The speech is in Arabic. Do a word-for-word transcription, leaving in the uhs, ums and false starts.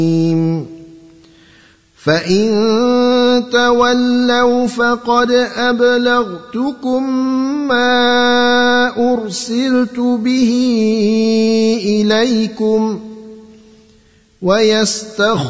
فإن تولوا فقد أبلغتكم ما أرسلت به إليكم ويستخلف